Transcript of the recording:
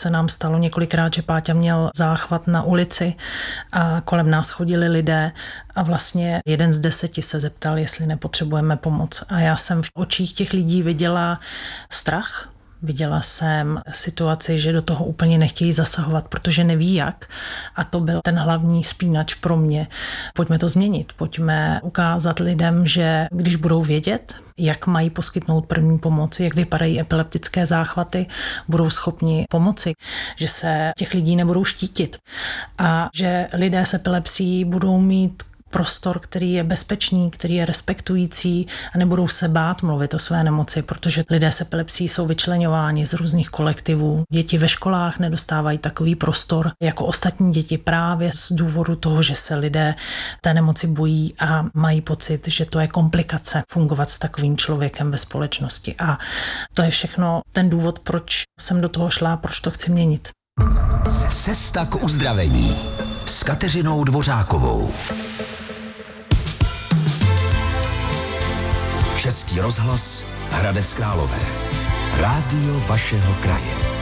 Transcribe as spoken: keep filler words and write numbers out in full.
se nám stalo několikrát, že Páťa měl záchvat na ulici a kolem nás chodili lidé a vlastně jeden z deseti se zeptal, jestli nepotřebujeme pomoc. A já jsem v očích těch lidí viděla strach. Viděla jsem situaci, že do toho úplně nechtějí zasahovat, protože neví jak. A to byl ten hlavní spínač pro mě. Pojďme to změnit. Pojďme ukázat lidem, že když budou vědět, jak mají poskytnout první pomoc, jak vypadají epileptické záchvaty, budou schopni pomoci, že se těch lidí nebudou štítit a že lidé s epilepsií budou mít prostor, který je bezpečný, který je respektující a nebudou se bát mluvit o své nemoci, protože lidé s epilepsií jsou vyčleňováni z různých kolektivů. Děti ve školách nedostávají takový prostor jako ostatní děti právě z důvodu toho, že se lidé té nemoci bojí a mají pocit, že to je komplikace fungovat s takovým člověkem ve společnosti. A to je všechno ten důvod, proč jsem do toho šla, proč to chci měnit. Cesta k uzdravení s Kateřinou Dvořákovou. Český rozhlas Hradec Králové. Rádio vašeho kraje.